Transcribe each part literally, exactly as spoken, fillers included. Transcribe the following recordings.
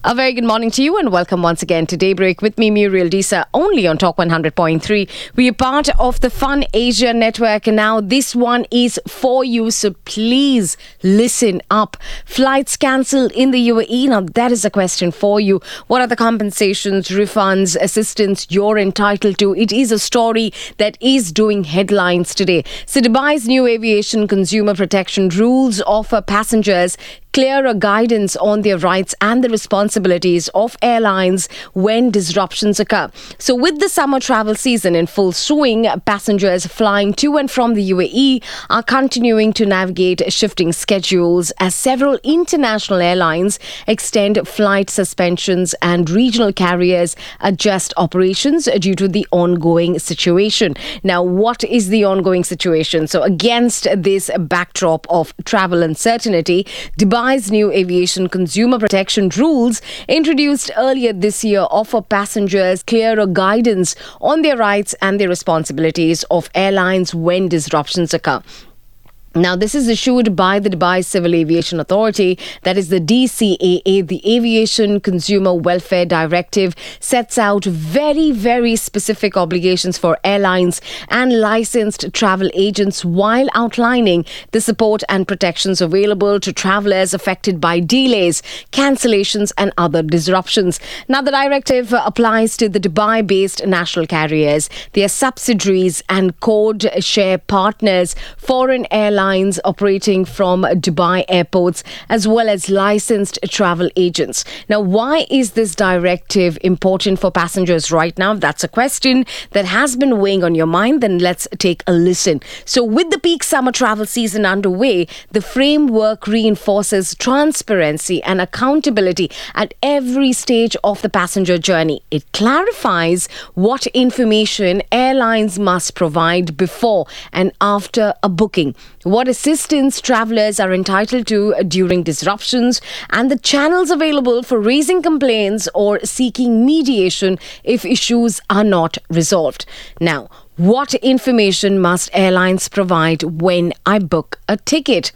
A very good morning to you and welcome once again to Daybreak with me, Muriel Disa, only on Talk one hundred point three. We are part of the Fun Asia Network and now this one is for you, so please listen up. Flights cancelled in the U A E. Now that is a question for you. What are the compensations, refunds, assistance you're entitled to? It is a story that is doing headlines today. So Dubai's new aviation consumer protection rules offer passengers clearer guidance on their rights and the responsibilities of airlines when disruptions occur. So with the summer travel season in full swing, passengers flying to and from the U A E are continuing to navigate shifting schedules as several international airlines extend flight suspensions and regional carriers adjust operations due to the ongoing situation. Now, what is the ongoing situation? So against this backdrop of travel uncertainty, Dubai Dubai's new aviation consumer protection rules introduced earlier this year offer passengers clearer guidance on their rights and their responsibilities of airlines when disruptions occur. Now, this is issued by the Dubai Civil Aviation Authority, that is the D C A A. The Aviation Consumer Welfare Directive sets out very, very specific obligations for airlines and licensed travel agents while outlining the support and protections available to travelers affected by delays, cancellations and other disruptions. Now, the directive applies to the Dubai-based national carriers, their subsidiaries and code share partners, foreign airlines, operating from Dubai airports, as well as licensed travel agents. Now, why is this directive important for passengers right now? That's a question that has been weighing on your mind. Then let's take a listen. So with the peak summer travel season underway, the framework reinforces transparency and accountability at every stage of the passenger journey. It clarifies what information airlines must provide before and after a booking, what assistance travelers are entitled to during disruptions, and the channels available for raising complaints or seeking mediation if issues are not resolved. Now, what information must airlines provide when I book a ticket?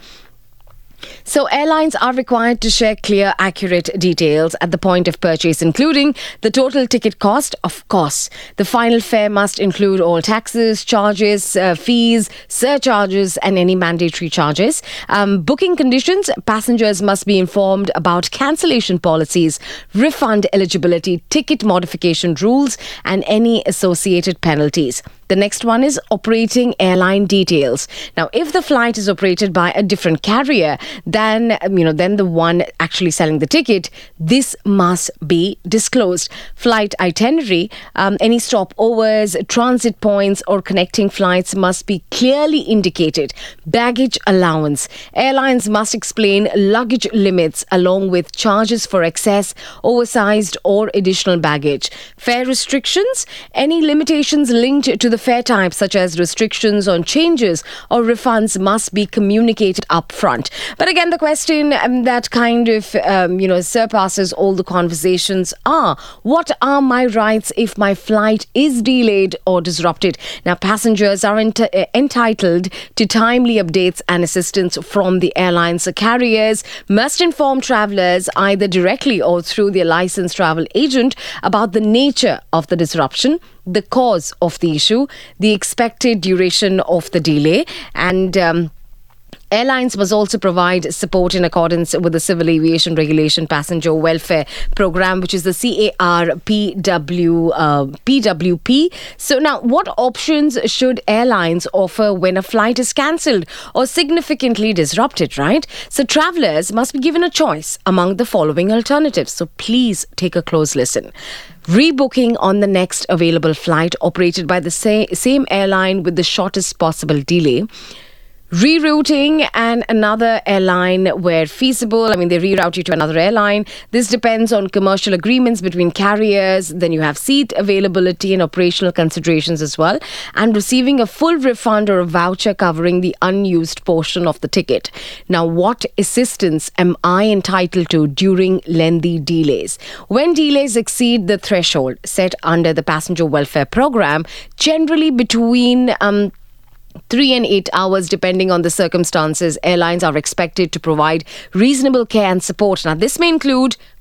So airlines are required to share clear, accurate details at the point of purchase, including the total ticket cost, of course. The final fare must include all taxes, charges, uh, fees, surcharges and any mandatory charges. Um, booking conditions, passengers must be informed about cancellation policies, refund eligibility, ticket modification rules and any associated penalties. The next one is operating airline details. Now, if the flight is operated by a different carrier than, you know, than the one actually selling the ticket, this must be disclosed. Flight itinerary, um, any stopovers, transit points or connecting flights must be clearly indicated. Baggage allowance. Airlines must explain luggage limits along with charges for excess, oversized or additional baggage. Fare restrictions. Any limitations linked to the fare type, such as restrictions on changes or refunds, must be communicated up front. But again, the question um, that kind of um, you know surpasses all the conversations are, what are my rights if my flight is delayed or disrupted? Now, passengers are ent- uh, entitled to timely updates and assistance from the airlines. So carriers must inform travelers either directly or through their licensed travel agent about the nature of the disruption, the cause of the issue, the expected duration of the delay, and um, airlines must also provide support in accordance with the Civil Aviation Regulation Passenger Welfare Program, which is the C A R P W, uh, P W P. So now, what options should airlines offer when a flight is cancelled or significantly disrupted, right? So travelers must be given a choice among the following alternatives. So please take a close listen. Rebooking on the next available flight operated by the sa- same airline with the shortest possible delay. Rerouting and another airline where feasible. I mean, they reroute you to another airline. This depends on commercial agreements between carriers. Then you have seat availability and operational considerations as well. And receiving a full refund or a voucher covering the unused portion of the ticket. Now, what assistance am I entitled to during lengthy delays? When delays exceed the threshold set under the Passenger Welfare Program, generally between um, three and eight hours, depending on the circumstances, airlines are expected to provide reasonable care and support. Now, this may include